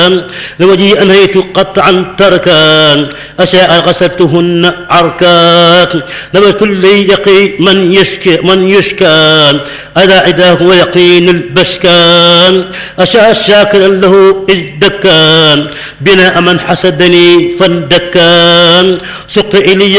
لوجهي أنهيت قطعا تركان أشاء غسلتهن عركات نبت لي يقي من يشكان أذا عداه ويقين البشكان أشاء شاكرا له إذ دكان بناء من حسدني فاندكان سقت إلي